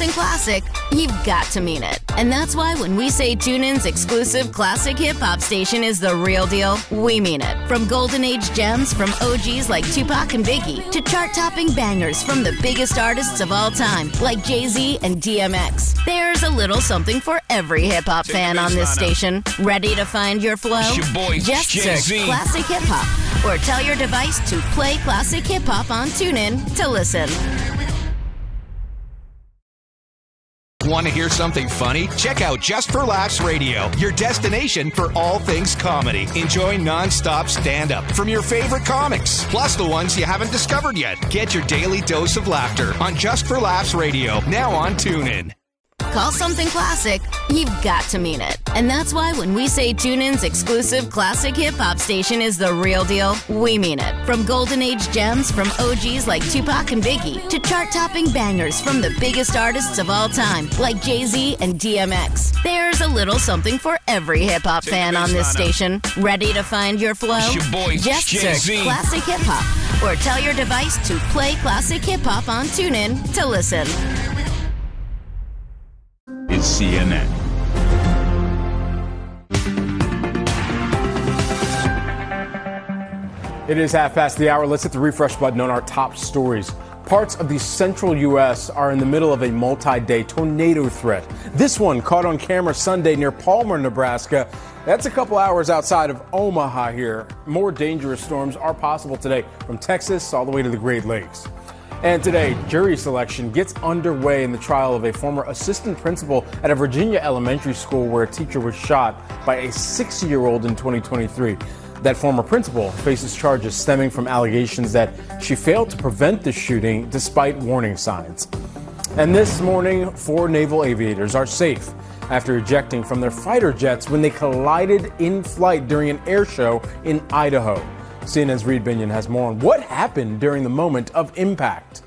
something classic, you've got to mean it. And that's why when we say TuneIn's exclusive classic hip-hop station is the real deal, we mean it. From golden age gems from OGs like Tupac and Biggie to chart-topping bangers from the biggest artists of all time like Jay-Z and DMX. There's a little something for every hip-hop fan on this station. Ready to find your flow? It's your boy, Just Jay-Z. search Classic Hip Hop or tell your device to play Classic Hip Hop on TuneIn to listen. Want to hear something funny? Check out Just for Laughs Radio, your destination for all things comedy. Enjoy non-stop stand-up from your favorite comics, plus the ones you haven't discovered yet. Get your daily dose of laughter on Just for Laughs Radio, now on TuneIn. Call something classic, you've got to mean it. And that's why when we say TuneIn's exclusive classic hip-hop station is the real deal, we mean it. From golden age gems from OGs like Tupac and Biggie to chart-topping bangers from the biggest artists of all time like Jay-Z and DMX. There's a little something for every hip-hop fan on this station. Ready to find your flow? It's your boy, Just Jay-Z. search Classic Hip Hop or tell your device to play Classic Hip Hop on TuneIn to listen. It's CNN. It is 1:30. Let's hit the refresh button on our top stories. Parts of the central U.S. are in the middle of a multi-day tornado threat. This one caught on camera Sunday near Palmer, Nebraska. That's a couple hours outside of Omaha here. More dangerous storms are possible today from Texas all the way to the Great Lakes. And today, jury selection gets underway in the trial of a former assistant principal at a Virginia elementary school where a teacher was shot by a 6-year-old in 2023. That former principal faces charges stemming from allegations that she failed to prevent the shooting despite warning signs. And this morning, 4 naval aviators are safe after ejecting from their fighter jets when they collided in flight during an air show in Idaho. CNN's Reed Binion has more on what happened during the moment of impact.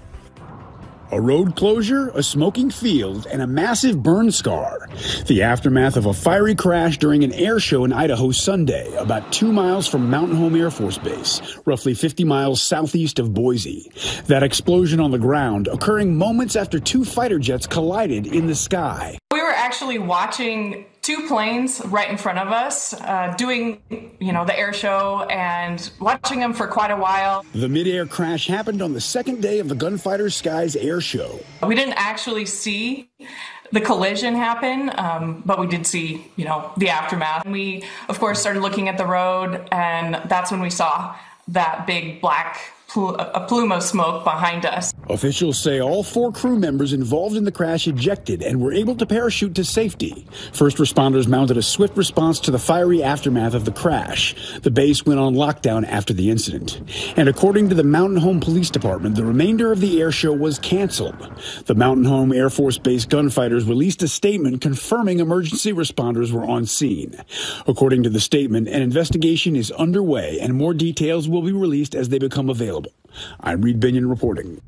A road closure, a smoking field, and a massive burn scar. The aftermath of a fiery crash during an air show in Idaho Sunday, about 2 miles from Mountain Home Air Force Base, roughly 50 miles southeast of Boise. That explosion on the ground occurring moments after 2 fighter jets collided in the sky. We were actually watching 2 planes right in front of us doing, the air show and watching them for quite a while. The mid-air crash happened on the second day of the Gunfighter Skies air show. We didn't actually see the collision happen, but we did see, the aftermath. And we, of course, started looking at the road, and that's when we saw that big black a plume of smoke behind us. Officials say all 4 crew members involved in the crash ejected and were able to parachute to safety. First responders mounted a swift response to the fiery aftermath of the crash. The base went on lockdown after the incident. And according to the Mountain Home Police Department, the remainder of the air show was canceled. The Mountain Home Air Force Base gunfighters released a statement confirming emergency responders were on scene. According to the statement, an investigation is underway and more details will be released as they become available. I'm Reed Binion reporting.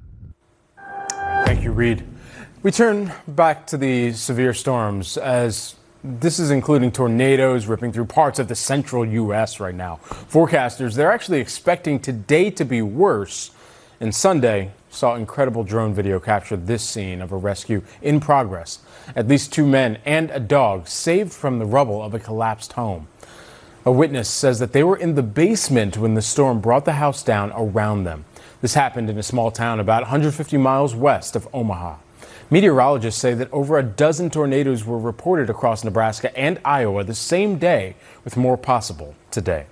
Thank you, Reed. We turn back to the severe storms, as this is including tornadoes ripping through parts of the central U.S. right now. Forecasters, they're actually expecting today to be worse. And Sunday saw incredible drone video capture this scene of a rescue in progress. At least 2 men and a dog saved from the rubble of a collapsed home. A witness says that they were in the basement when the storm brought the house down around them. This happened in a small town about 150 miles west of Omaha. Meteorologists say that over a dozen tornadoes were reported across Nebraska and Iowa the same day, with more possible today.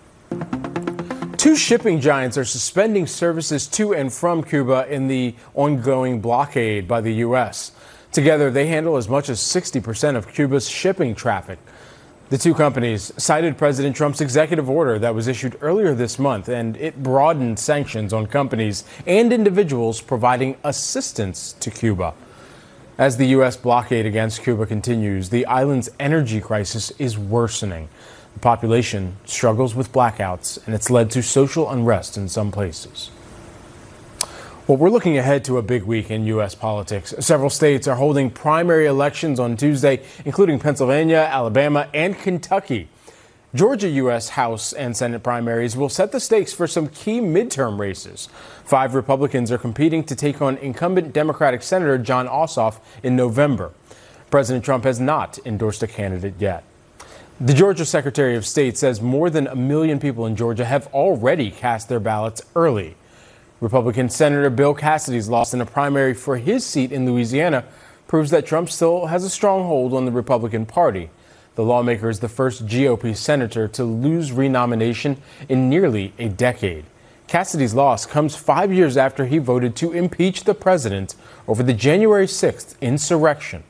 2 shipping giants are suspending services to and from Cuba in the ongoing blockade by the U.S. Together, they handle as much as 60% of Cuba's shipping traffic. The 2 companies cited President Trump's executive order that was issued earlier this month, and it broadened sanctions on companies and individuals providing assistance to Cuba. As the U.S. blockade against Cuba continues, the island's energy crisis is worsening. The population struggles with blackouts, and it's led to social unrest in some places. Well, we're looking ahead to a big week in U.S. politics. Several states are holding primary elections on Tuesday, including Pennsylvania, Alabama, and Kentucky. Georgia U.S. House and Senate primaries will set the stakes for some key midterm races. 5 Republicans are competing to take on incumbent Democratic Senator Jon Ossoff in November. President Trump has not endorsed a candidate yet. The Georgia Secretary of State says more than 1 million people in Georgia have already cast their ballots early. Republican Senator Bill Cassidy's loss in a primary for his seat in Louisiana proves that Trump still has a strong hold on the Republican Party. The lawmaker is the first GOP senator to lose renomination in nearly a decade. Cassidy's loss comes 5 years after he voted to impeach the president over the January 6th insurrection.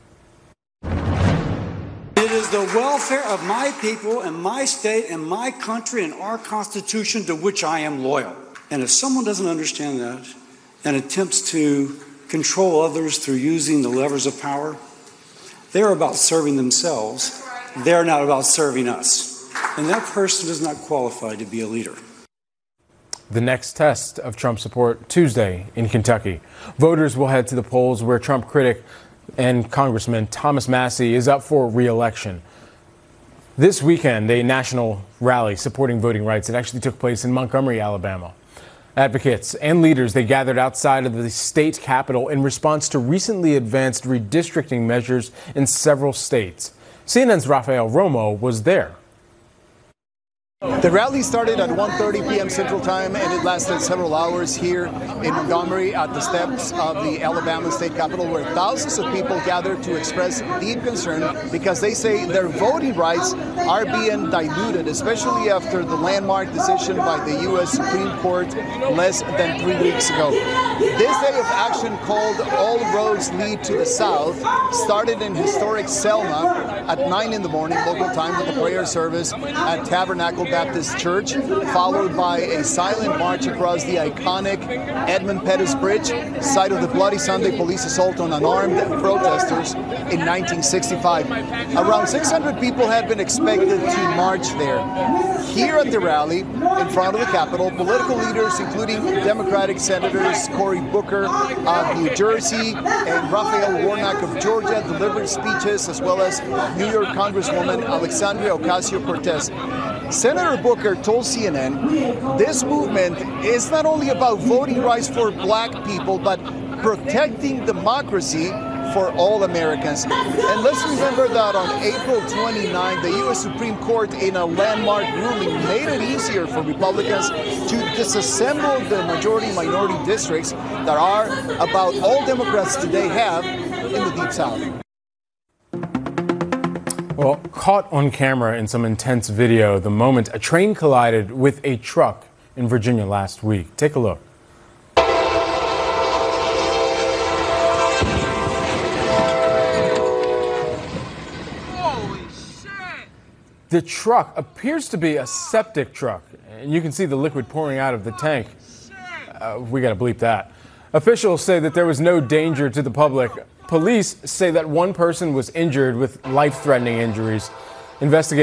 It is the welfare of my people and my state and my country and our Constitution to which I am loyal. And if someone doesn't understand that and attempts to control others through using the levers of power, they're about serving themselves. They're not about serving us. And that person is not qualified to be a leader. The next test of Trump support Tuesday in Kentucky. Voters will head to the polls where Trump critic and Congressman Thomas Massie is up for re-election. This weekend, a national rally supporting voting rights. It actually took place in Montgomery, Alabama. Advocates and leaders, they gathered outside of the state capitol in response to recently advanced redistricting measures in several states. CNN's Rafael Romo was there. The rally started at 1:30 p.m. Central Time, and it lasted several hours here in Montgomery at the steps of the Alabama State Capitol, where thousands of people gathered to express deep concern because they say their voting rights are being diluted, especially after the landmark decision by the U.S. Supreme Court less than 3 weeks ago. This day of action, called All Roads Lead to the South, started in historic Selma at 9 in the morning local time with a prayer service at Tabernacle Baptist Church, followed by a silent march across the iconic Edmund Pettus Bridge, site of the Bloody Sunday police assault on unarmed protesters in 1965. Around 600 people had been expected to march there. Here at the rally, in front of the Capitol, political leaders, including Democratic Senators Cory Booker of New Jersey and Raphael Warnock of Georgia, delivered speeches, as well as New York Congresswoman Alexandria Ocasio-Cortez. Senator Booker told CNN this movement is not only about voting rights for black people, but protecting democracy for all Americans. And let's remember that on April 29, the U.S. Supreme Court, in a landmark ruling, made it easier for Republicans to disassemble the majority-minority districts that are about all Democrats today have in the Deep South. Well, caught on camera in some intense video, the moment a train collided with a truck in Virginia last week. Take a look. Holy shit! The truck appears to be a septic truck, and you can see the liquid pouring out of the tank. We gotta bleep that. Officials say that there was no danger to the public. Police say that one person was injured with life-threatening injuries. Investigators